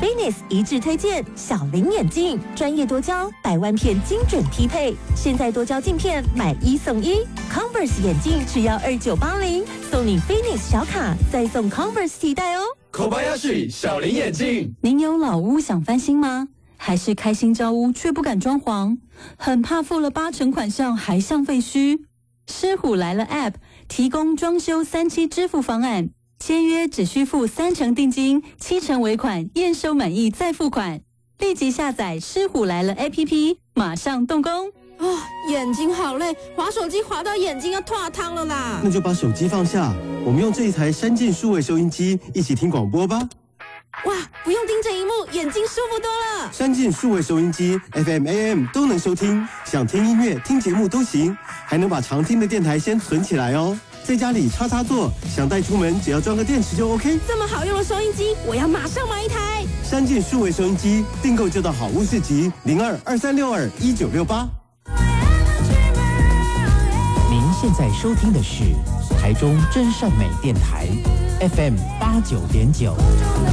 Phoenix 一致推荐小林眼镜，专业多焦，100万片精准匹配。现在多焦镜片买1送1 ，Converse 眼镜只要2980，送你 Phoenix 小卡，再送 Converse 提袋哦。 Kobayashi 小林眼镜。 您有老屋想翻新吗？还是开新交屋却不敢装潢，很怕付了80%款项还像废墟？狮虎来了 App 提供装修3期支付方案，签约只需付30%定金，70%尾款，验收满意再付款。立即下载狮虎来了 APP， 马上动工。 眼睛好累，滑手机滑到眼睛要脱汤了啦。 那就把手机放下，我们用这一台山境数位收音机一起听广播吧。 哇，不用盯着荧幕，眼睛舒服多了。 山境数位收音机 FM、AM 都能收听，想听音乐、听节目都行，还能把常听的电台先存起来哦。在家里插座，想带出门只要装个电池就 OK。 这么好用的收音机，我要马上买一台。 山境数位收音机订购就到好物市集0223621968。 您现在收听的是台中真善美电台 FM 89.9。